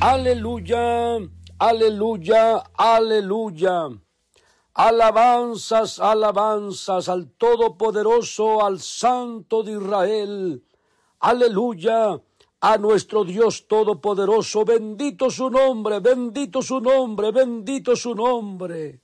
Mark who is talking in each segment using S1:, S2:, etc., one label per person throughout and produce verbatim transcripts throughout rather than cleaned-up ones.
S1: Aleluya, aleluya, aleluya. Alabanzas, alabanzas al Todopoderoso, al Santo de Israel. Aleluya, a nuestro Dios Todopoderoso. Bendito su nombre, bendito su nombre, bendito su nombre.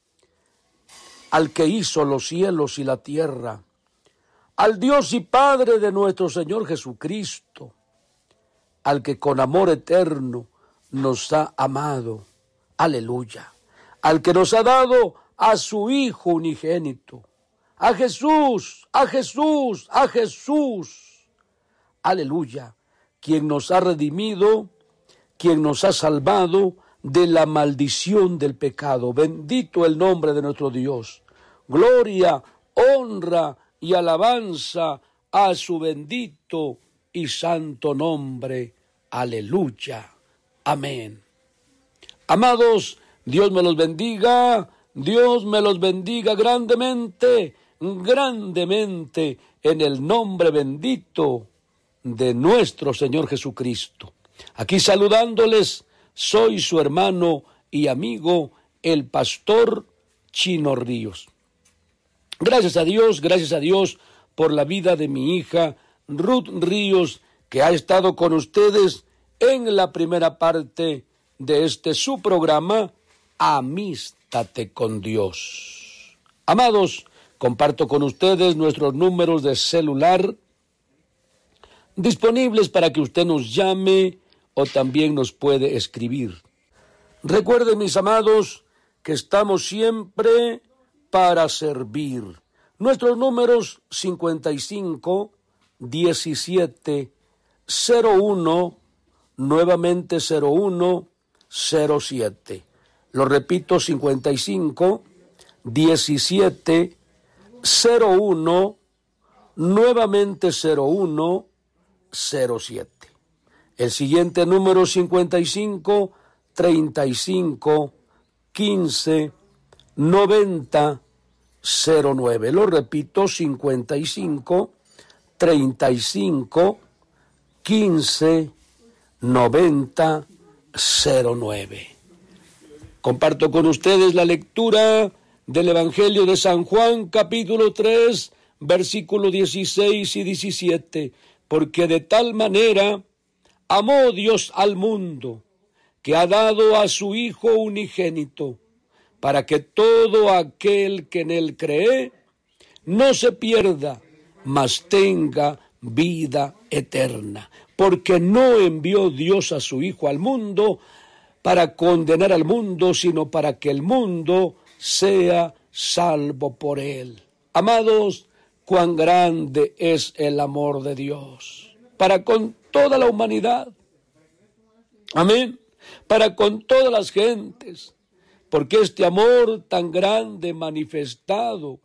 S1: Al que hizo los cielos y la tierra. Al Dios y Padre de nuestro Señor Jesucristo. Al que con amor eterno nos ha amado. Aleluya. Al que nos ha dado a su Hijo unigénito. A Jesús, a Jesús, a Jesús. Aleluya. Quien nos ha redimido, quien nos ha salvado de la maldición del pecado. Bendito el nombre de nuestro Dios. Gloria, honra y alabanza a su bendito y santo nombre. Aleluya. Amén. Amados, Dios me los bendiga, Dios me los bendiga grandemente, grandemente, en el nombre bendito de nuestro Señor Jesucristo. Aquí saludándoles, soy su hermano y amigo, el pastor Chino Ríos. Gracias a Dios, gracias a Dios por la vida de mi hija Ruth Ríos, que ha estado con ustedes en la primera parte de este su programa, Amístate con Dios. Amados, comparto con ustedes nuestros números de celular disponibles para que usted nos llame o también nos puede escribir. Recuerden, mis amados, que estamos siempre para servir. Nuestros números cincuenta y cinco, diecisiete, cero uno, nuevamente cero uno, cero siete. Lo repito, cincuenta y cinco, diecisiete, cero uno, nuevamente cero uno, cero siete. El siguiente número cincuenta y cinco, treinta y cinco, quince, noventa, cero nueve. Lo repito, cincuenta y cinco, treinta y cinco, quince, noventa, cero nueve. Comparto con ustedes la lectura del Evangelio de San Juan, capítulo tres, versículos dieciséis y diecisiete. Porque de tal manera amó Dios al mundo, que ha dado a su Hijo unigénito, para que todo aquel que en él cree no se pierda, mas tenga vida eterna. Porque no envió Dios a su Hijo al mundo para condenar al mundo, sino para que el mundo sea salvo por él. Amados, cuán grande es el amor de Dios para con toda la humanidad. Amén. Para con todas las gentes. Porque este amor tan grande manifestado,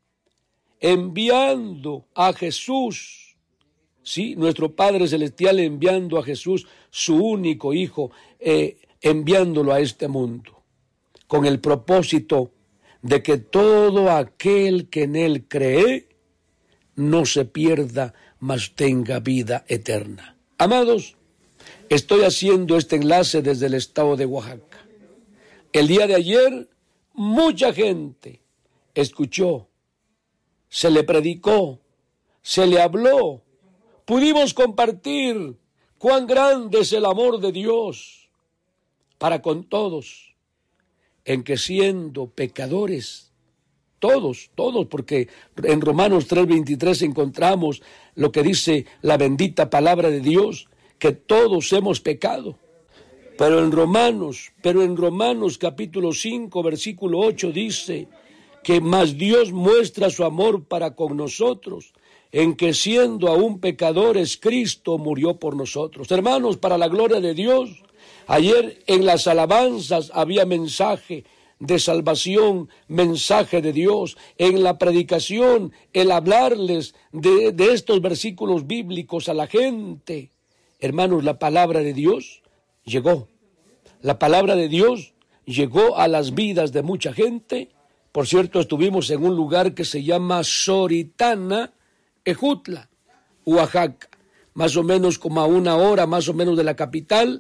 S1: enviando a Jesús, sí, nuestro Padre Celestial enviando a Jesús, su único Hijo, eh, enviándolo a este mundo, con el propósito de que todo aquel que en él cree no se pierda, mas tenga vida eterna. Amados, estoy haciendo este enlace desde el estado de Oaxaca. El día de ayer, mucha gente escuchó, se le predicó, se le habló, pudimos compartir cuán grande es el amor de Dios para con todos, en que siendo pecadores, todos, todos, porque en Romanos tres veintitrés encontramos lo que dice la bendita palabra de Dios, que todos hemos pecado. Pero en Romanos, pero en Romanos capítulo cinco, versículo ocho dice que más Dios muestra su amor para con nosotros, en que siendo aún pecadores, Cristo murió por nosotros. Hermanos, para la gloria de Dios, ayer en las alabanzas había mensaje de salvación, mensaje de Dios. En la predicación, el hablarles de, de estos versículos bíblicos a la gente. Hermanos, la palabra de Dios llegó. La palabra de Dios llegó a las vidas de mucha gente. Por cierto, estuvimos en un lugar que se llama Soritana, Ejutla, Oaxaca, más o menos como a una hora más o menos de la capital.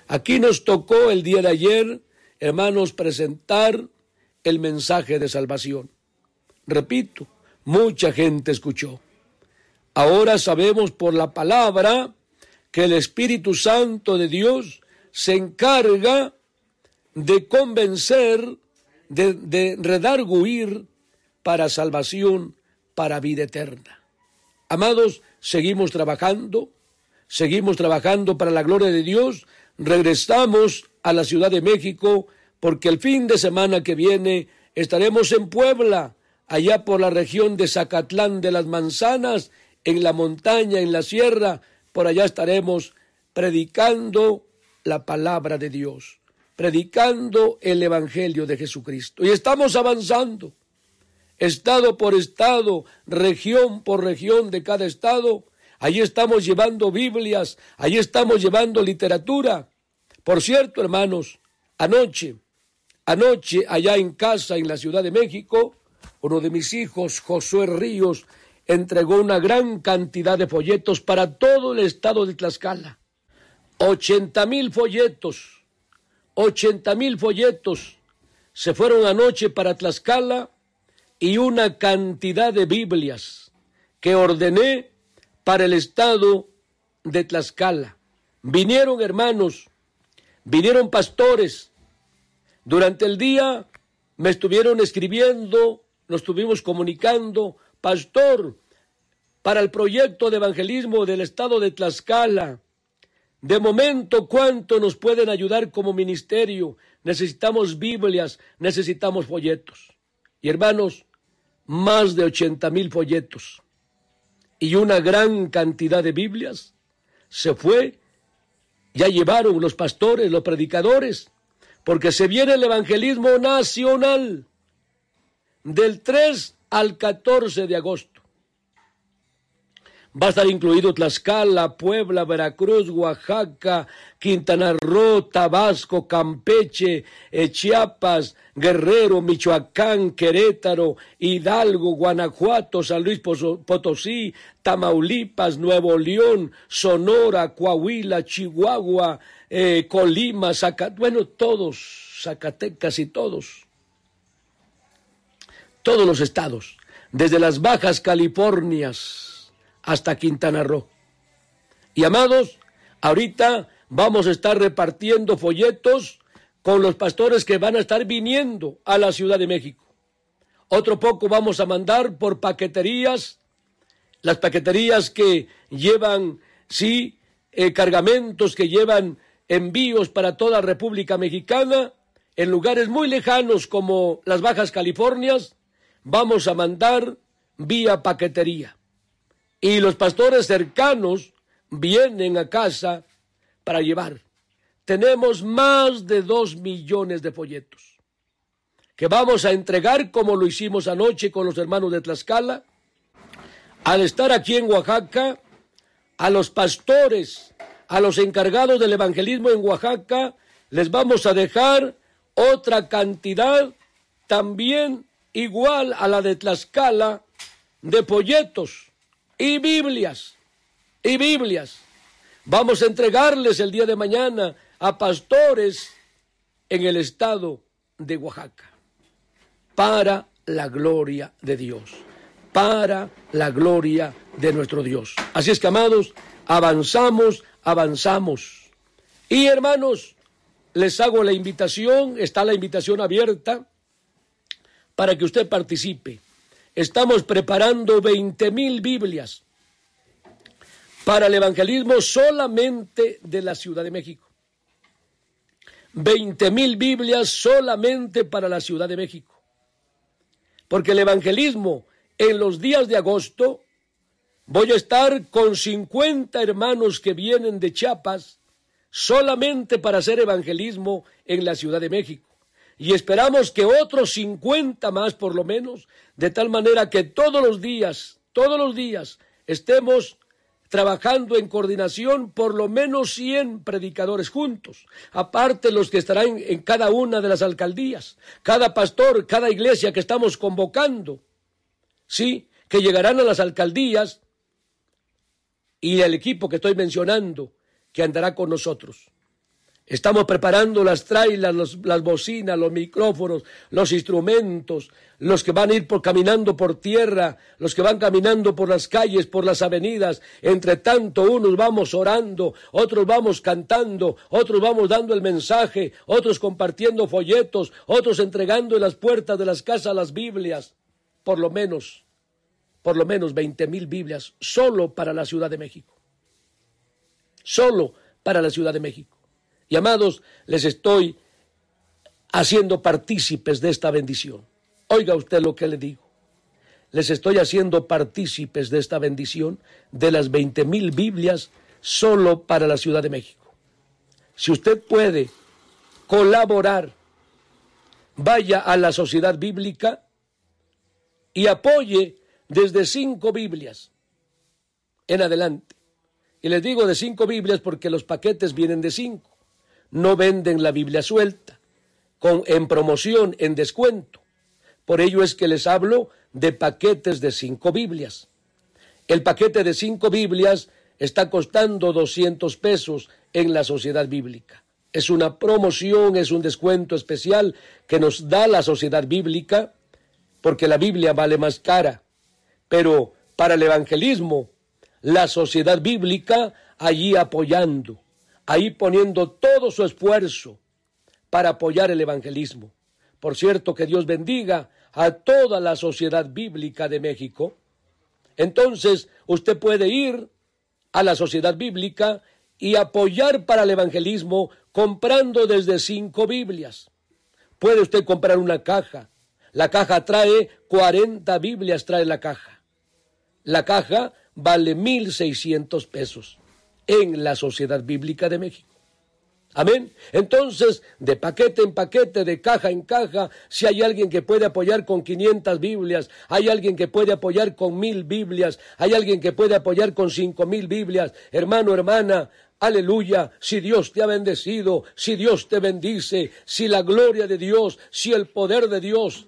S1: Aquí nos tocó el día de ayer, hermanos, presentar el mensaje de salvación. Repito, mucha gente escuchó. Ahora sabemos por la palabra que el Espíritu Santo de Dios se encarga de convencer, de, de redarguir para salvación, para vida eterna. Amados, seguimos trabajando, seguimos trabajando para la gloria de Dios. Regresamos a la Ciudad de México porque el fin de semana que viene estaremos en Puebla, allá por la región de Zacatlán de las Manzanas, en la montaña, en la sierra. Por allá estaremos predicando la palabra de Dios, predicando el Evangelio de Jesucristo. Y estamos avanzando, estado por estado, región por región de cada estado. Allí estamos llevando Biblias, allí estamos llevando literatura. Por cierto, hermanos, anoche, anoche allá en casa, en la Ciudad de México, uno de mis hijos, Josué Ríos, entregó una gran cantidad de folletos para todo el estado de Tlaxcala. ochenta mil folletos, ochenta mil folletos se fueron anoche para Tlaxcala y una cantidad de Biblias que ordené para el estado de Tlaxcala. Vinieron hermanos, vinieron pastores. Durante el día me estuvieron escribiendo, nos estuvimos comunicando. Pastor, para el proyecto de evangelismo del estado de Tlaxcala, de momento, ¿cuánto nos pueden ayudar como ministerio? Necesitamos Biblias, necesitamos folletos. Y hermanos, más de ochenta mil folletos y una gran cantidad de Biblias se fue, ya llevaron los pastores, los predicadores, porque se viene el evangelismo nacional del tres al catorce de agosto. Va a estar incluido Tlaxcala, Puebla, Veracruz, Oaxaca, Quintana Roo, Tabasco, Campeche, eh, Chiapas, Guerrero, Michoacán, Querétaro, Hidalgo, Guanajuato, San Luis Potosí, Tamaulipas, Nuevo León, Sonora, Coahuila, Chihuahua, eh, Colima, Zacatecas, bueno, todos, Zacatecas y todos. Todos los estados, desde las Bajas Californias hasta Quintana Roo. Y amados, ahorita vamos a estar repartiendo folletos con los pastores que van a estar viniendo a la Ciudad de México. Otro poco vamos a mandar por paqueterías, las paqueterías que llevan, sí, eh, cargamentos, que llevan envíos para toda República Mexicana, en lugares muy lejanos como las Bajas Californias. Vamos a mandar vía paquetería. Y los pastores cercanos vienen a casa para llevar. Tenemos más de dos millones de folletos que vamos a entregar, como lo hicimos anoche con los hermanos de Tlaxcala. Al estar aquí en Oaxaca, a los pastores, a los encargados del evangelismo en Oaxaca, les vamos a dejar otra cantidad también igual a la de Tlaxcala, de folletos y Biblias, y Biblias. Vamos a entregarles el día de mañana a pastores en el estado de Oaxaca, para la gloria de Dios, para la gloria de nuestro Dios. Así es que, amados, avanzamos, avanzamos. Y hermanos, les hago la invitación, está la invitación abierta, para que usted participe. Estamos preparando veinte mil Biblias para el evangelismo solamente de la Ciudad de México. veinte mil Biblias solamente para la Ciudad de México. Porque el evangelismo en los días de agosto, voy a estar con cincuenta hermanos que vienen de Chiapas solamente para hacer evangelismo en la Ciudad de México. Y esperamos que otros cincuenta más por lo menos, de tal manera que todos los días, todos los días estemos trabajando en coordinación, por lo menos cien predicadores juntos, aparte los que estarán en, en cada una de las alcaldías, cada pastor, cada iglesia que estamos convocando, sí, que llegarán a las alcaldías, y el equipo que estoy mencionando, que andará con nosotros. Estamos preparando las trailas, los, las bocinas, los micrófonos, los instrumentos, los que van a ir por, caminando por tierra, los que van caminando por las calles, por las avenidas. Entre tanto, unos vamos orando, otros vamos cantando, otros vamos dando el mensaje, otros compartiendo folletos, otros entregando en las puertas de las casas las Biblias. Por lo menos, por lo menos veinte mil Biblias solo para la Ciudad de México. Solo para la Ciudad de México. Y amados, les estoy haciendo partícipes de esta bendición. Oiga usted lo que le digo. Les estoy haciendo partícipes de esta bendición de las veinte mil Biblias solo para la Ciudad de México. Si usted puede colaborar, vaya a la Sociedad Bíblica y apoye desde cinco Biblias en adelante. Y les digo de cinco Biblias porque los paquetes vienen de cinco. No venden la Biblia suelta, con, en promoción, en descuento. Por ello es que les hablo de paquetes de cinco Biblias. El paquete de cinco Biblias está costando doscientos pesos en la Sociedad Bíblica. Es una promoción, es un descuento especial que nos da la Sociedad Bíblica, porque la Biblia vale más cara. Pero para el evangelismo, la Sociedad Bíblica allí apoyando, ahí poniendo todo su esfuerzo para apoyar el evangelismo. Por cierto, que Dios bendiga a toda la Sociedad Bíblica de México. Entonces, usted puede ir a la Sociedad Bíblica y apoyar para el evangelismo comprando desde cinco Biblias. Puede usted comprar una caja. La caja trae cuarenta Biblias, trae la caja. La caja vale mil seiscientos pesos en la Sociedad Bíblica de México. Amén. Entonces, de paquete en paquete, de caja en caja, si hay alguien que puede apoyar con quinientas Biblias, hay alguien que puede apoyar con mil Biblias, hay alguien que puede apoyar con cinco mil Biblias, hermano, hermana, aleluya, si Dios te ha bendecido, si Dios te bendice, si la gloria de Dios, si el poder de Dios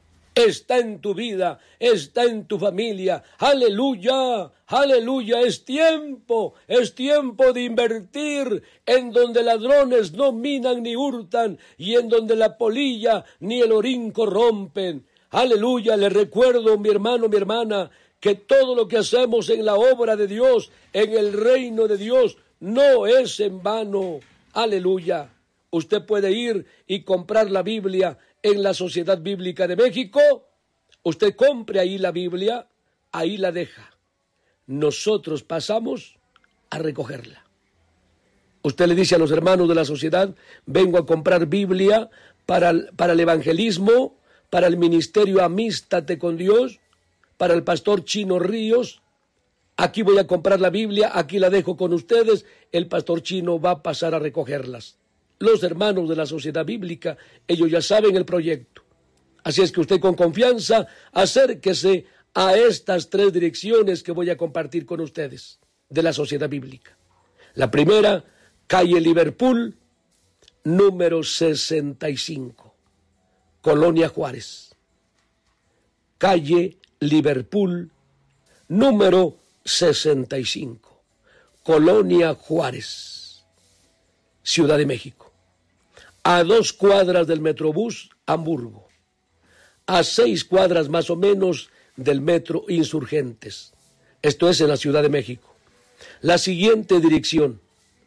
S1: está en tu vida, está en tu familia. Aleluya, aleluya, es tiempo, es tiempo de invertir en donde ladrones no minan ni hurtan y en donde la polilla ni el orín corrompen. Aleluya, le recuerdo, mi hermano, mi hermana, que todo lo que hacemos en la obra de Dios, en el reino de Dios, no es en vano. Aleluya. Usted puede ir y comprar la Biblia en la Sociedad Bíblica de México. Usted compre ahí la Biblia, ahí la deja. Nosotros pasamos a recogerla. Usted le dice a los hermanos de la sociedad, vengo a comprar Biblia para, para el evangelismo, para el ministerio Amístate con Dios, para el pastor Chino Ríos. Aquí voy a comprar la Biblia, aquí la dejo con ustedes, el pastor Chino va a pasar a recogerlas. Los hermanos de la Sociedad Bíblica, ellos ya saben el proyecto. Así es que usted con confianza acérquese a estas tres direcciones que voy a compartir con ustedes de la Sociedad Bíblica. La primera, calle Liverpool, número sesenta y cinco, Colonia Juárez. Calle Liverpool, número sesenta y cinco, Colonia Juárez, Ciudad de México. A dos cuadras del Metrobús Hamburgo, a seis cuadras más o menos del Metro Insurgentes. Esto es en la Ciudad de México. La siguiente dirección,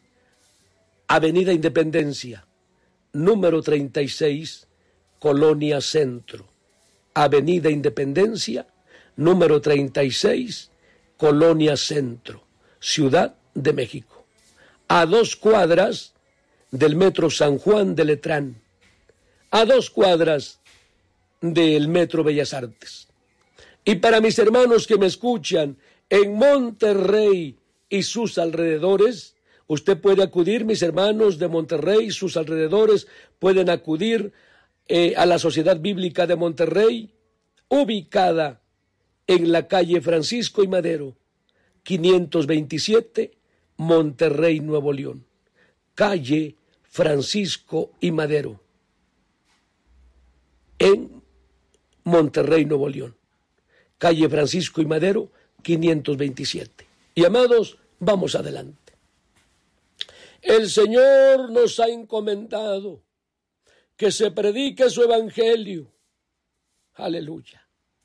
S1: Avenida Independencia, número treinta y seis, Colonia Centro. Avenida Independencia, número treinta y seis, Colonia Centro, Ciudad de México. A dos cuadras del Metro San Juan de Letrán, a dos cuadras del Metro Bellas Artes. Y para mis hermanos que me escuchan en Monterrey y sus alrededores, usted puede acudir, mis hermanos de Monterrey y sus alrededores, pueden acudir eh, a la Sociedad Bíblica de Monterrey, ubicada en la calle Francisco y Madero, quinientos veintisiete, Monterrey, Nuevo León. Calle Francisco y Madero, en Monterrey, Nuevo León. Calle Francisco y Madero, quinientos veintisiete. Y amados, vamos adelante. El Señor nos ha encomendado que se predique su evangelio. Aleluya.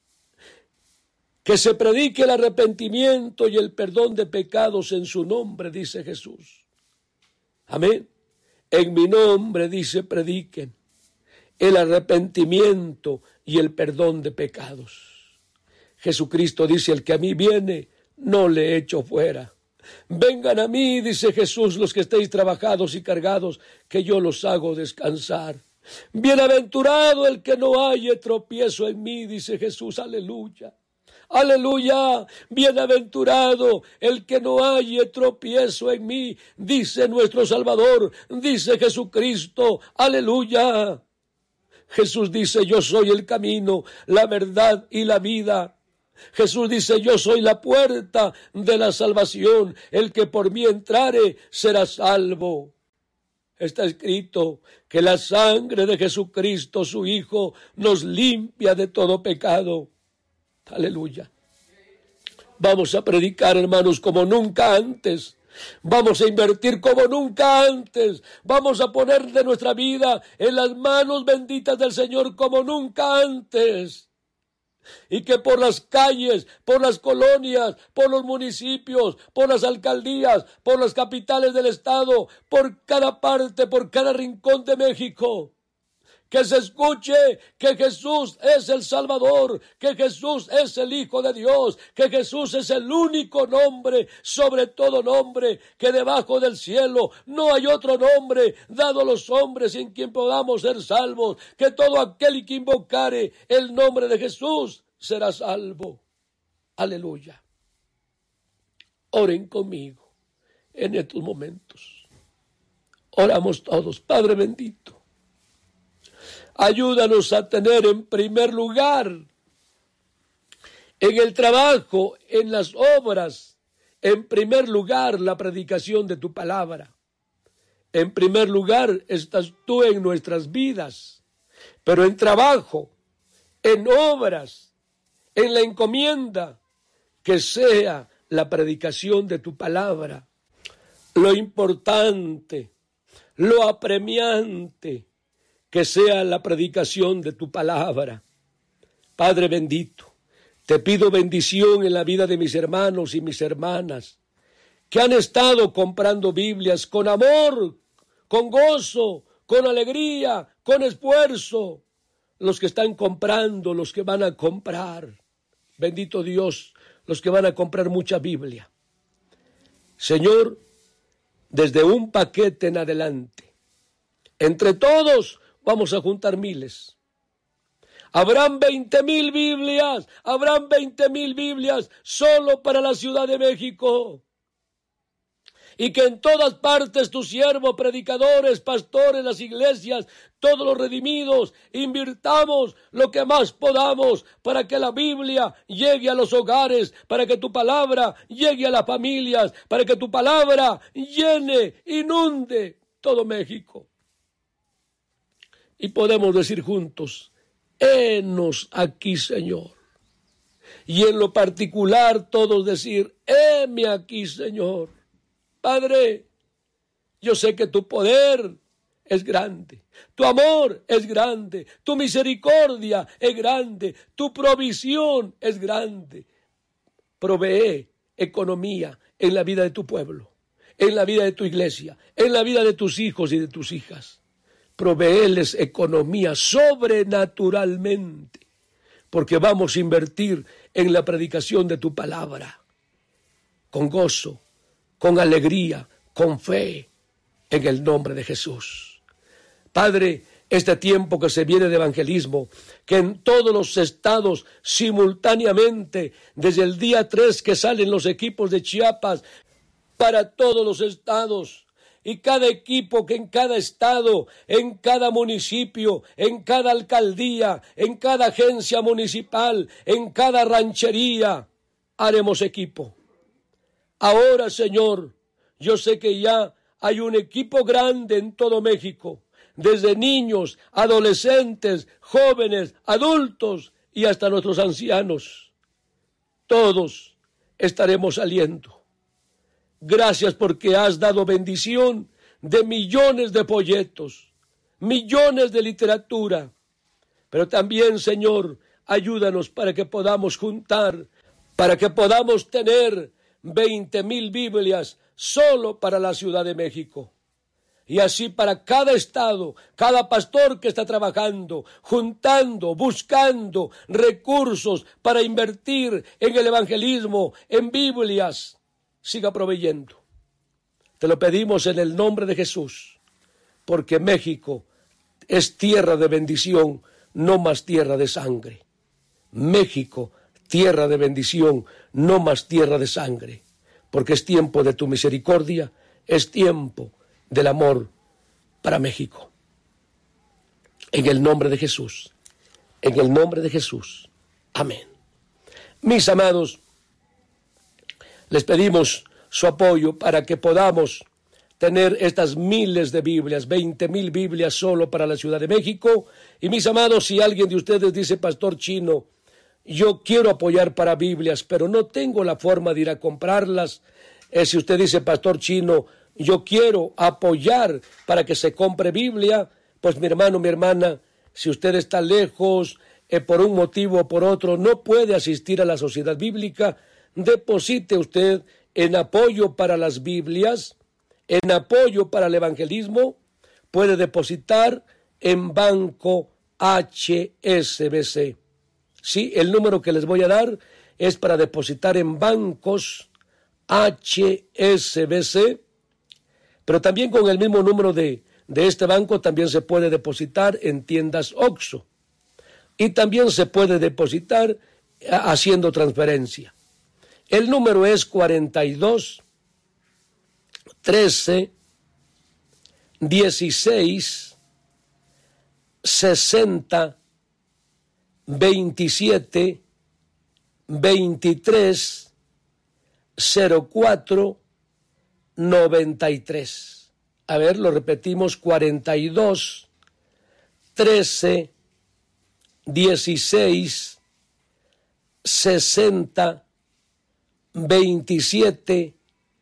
S1: Que se predique el arrepentimiento y el perdón de pecados en su nombre, dice Jesús. Amén. En mi nombre, dice, prediquen el arrepentimiento y el perdón de pecados. Jesucristo dice, el que a mí viene, no le echo fuera. Vengan a mí, dice Jesús, los que estéis trabajados y cargados, que yo los hago descansar. Bienaventurado el que no haya tropiezo en mí, dice Jesús, aleluya. Aleluya, bienaventurado el que no haya tropiezo en mí, dice nuestro Salvador, dice Jesucristo, aleluya. Jesús dice, yo soy el camino, la verdad y la vida. Jesús dice, yo soy la puerta de la salvación, el que por mí entrare será salvo. Está escrito que la sangre de Jesucristo, su Hijo, nos limpia de todo pecado. Aleluya. Vamos a predicar, hermanos, como nunca antes. Vamos a invertir como nunca antes. Vamos a poner de nuestra vida en las manos benditas del Señor como nunca antes. Y que por las calles, por las colonias, por los municipios, por las alcaldías, por las capitales del estado, por cada parte, por cada rincón de México, que se escuche que Jesús es el Salvador, que Jesús es el Hijo de Dios, que Jesús es el único nombre sobre todo nombre, que debajo del cielo no hay otro nombre dado a los hombres en quien podamos ser salvos, que todo aquel que invocare el nombre de Jesús será salvo. Aleluya. Oren conmigo en estos momentos. Oramos todos. Padre bendito, ayúdanos a tener en primer lugar, en el trabajo, en las obras, en primer lugar la predicación de tu palabra. En primer lugar estás tú en nuestras vidas, pero en trabajo, en obras, en la encomienda, que sea la predicación de tu palabra lo importante, lo apremiante, que sea la predicación de tu palabra. Padre bendito, te pido bendición en la vida de mis hermanos y mis hermanas, que han estado comprando Biblias con amor, con gozo, con alegría, con esfuerzo. Los que están comprando, los que van a comprar. Bendito Dios, los que van a comprar mucha Biblia. Señor, desde un paquete en adelante, entre todos vamos a juntar miles. Habrán veinte mil Biblias, habrán veinte mil Biblias solo para la Ciudad de México. Y que en todas partes tus siervos, predicadores, pastores, las iglesias, todos los redimidos, invirtamos lo que más podamos para que la Biblia llegue a los hogares, para que tu palabra llegue a las familias, para que tu palabra llene, inunde todo México. Y podemos decir juntos, henos aquí, Señor. Y en lo particular todos decir, heme aquí, Señor. Padre, yo sé que tu poder es grande, tu amor es grande, tu misericordia es grande, tu provisión es grande. Provee economía en la vida de tu pueblo, en la vida de tu iglesia, en la vida de tus hijos y de tus hijas. Provéeles economía sobrenaturalmente, porque vamos a invertir en la predicación de tu palabra, con gozo, con alegría, con fe, en el nombre de Jesús. Padre, este tiempo que se viene de evangelismo, que en todos los estados simultáneamente, desde el día tres que salen los equipos de Chiapas, para todos los estados, y cada equipo que en cada estado, en cada municipio, en cada alcaldía, en cada agencia municipal, en cada ranchería, haremos equipo. Ahora, Señor, yo sé que ya hay un equipo grande en todo México, desde niños, adolescentes, jóvenes, adultos y hasta nuestros ancianos. Todos estaremos saliendo. Gracias porque has dado bendición de millones de folletos, millones de literatura. Pero también, Señor, ayúdanos para que podamos juntar, para que podamos tener veinte mil Biblias solo para la Ciudad de México. Y así para cada estado, cada pastor que está trabajando, juntando, buscando recursos para invertir en el evangelismo, en Biblias, siga proveyendo. Te lo pedimos en el nombre de Jesús, porque México es tierra de bendición, no más tierra de sangre. México, tierra de bendición, no más tierra de sangre, porque es tiempo de tu misericordia, es tiempo del amor para México. En el nombre de Jesús, en el nombre de Jesús. Amén. Mis amados, les pedimos su apoyo para que podamos tener estas miles de Biblias, veinte mil Biblias solo para la Ciudad de México. Y mis amados, si alguien de ustedes dice, Pastor Chino, yo quiero apoyar para Biblias, pero no tengo la forma de ir a comprarlas. Eh, si usted dice, Pastor Chino, yo quiero apoyar para que se compre Biblia, pues mi hermano, mi hermana, si usted está lejos, eh, por un motivo o por otro, no puede asistir a la sociedad bíblica, deposite usted en apoyo para las Biblias, en apoyo para el evangelismo, puede depositar en Banco H S B C. Sí, el número que les voy a dar es para depositar en bancos H S B C, pero también con el mismo número de, de este banco también se puede depositar en tiendas Oxxo y también se puede depositar haciendo transferencia. El número es cuarenta y dos, trece, dieciséis, sesenta, veintisiete, veintitrés, cero cuatro, noventa y tres. A ver, lo repetimos, cuarenta y dos, trece, dieciséis, sesenta, veintisiete,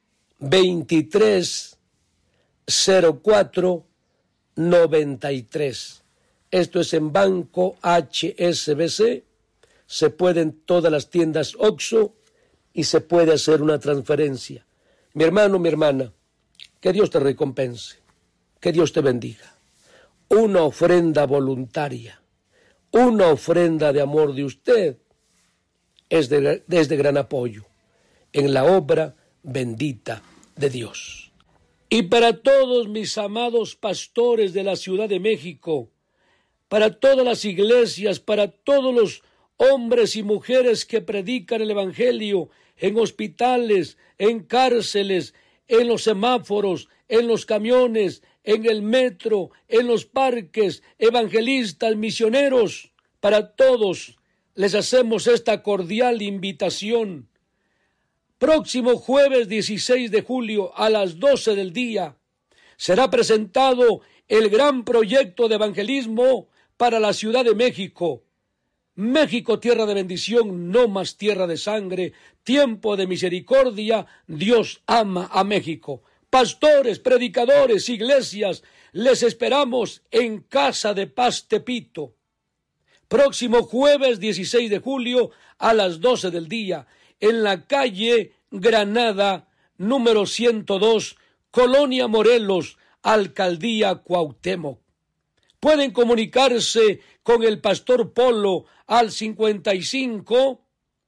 S1: veintitrés, cero cuatro, noventa y tres. Esto es en Banco H S B C, se puede en todas las tiendas Oxxo y se puede hacer una transferencia. Mi hermano, mi hermana, que Dios te recompense, que Dios te bendiga. Una ofrenda voluntaria, una ofrenda de amor de usted es de, es de gran apoyo en la obra bendita de Dios. Y para todos mis amados pastores de la Ciudad de México, para todas las iglesias, para todos los hombres y mujeres que predican el evangelio en hospitales, en cárceles, en los semáforos, en los camiones, en el metro, en los parques, evangelistas, misioneros, para todos les hacemos esta cordial invitación. Próximo jueves dieciséis de julio a las doce del día será presentado el gran proyecto de evangelismo para la Ciudad de México. México, tierra de bendición, no más tierra de sangre, tiempo de misericordia, Dios ama a México. Pastores, predicadores, iglesias, les esperamos en Casa de Paz Tepito. Próximo jueves dieciséis de julio a las doce del día, en la calle Granada, número ciento dos, Colonia Morelos, Alcaldía Cuauhtémoc. Pueden comunicarse con el Pastor Polo al cincuenta y cinco,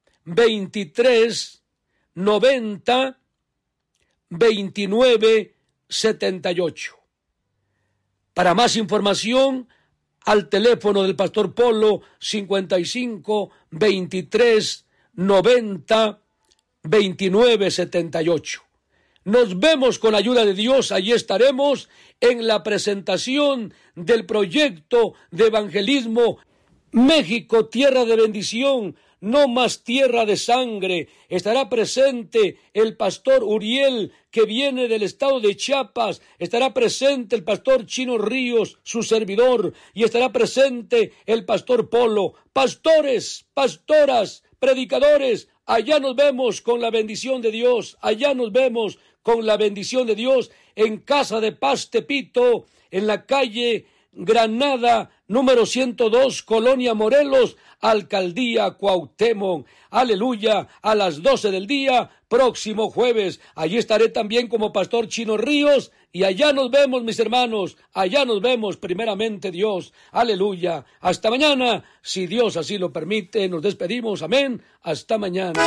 S1: veintitrés, noventa, veintinueve, setenta y ocho. Para más información, al teléfono del Pastor Polo cincuenta y cinco, veintitrés, noventa, veintinueve, setenta y ocho. Nos vemos con la ayuda de Dios, allí estaremos en la presentación del proyecto de evangelismo México, tierra de bendición, no más tierra de sangre. Estará presente el pastor Uriel, que viene del estado de Chiapas. Estará presente el pastor Chino Ríos, su servidor, y estará presente el pastor Polo. Pastores, pastoras, predicadores, allá nos vemos con la bendición de Dios, allá nos vemos con la bendición de Dios en Casa de Paz Tepito, en la calle Granada, número ciento dos, Colonia Morelos, Alcaldía Cuauhtémoc. Aleluya, a las doce del día, próximo jueves. Allí estaré también como Pastor Chino Ríos, y allá nos vemos, mis hermanos, allá nos vemos, primeramente Dios. Aleluya, hasta mañana, si Dios así lo permite, nos despedimos, amén, hasta mañana.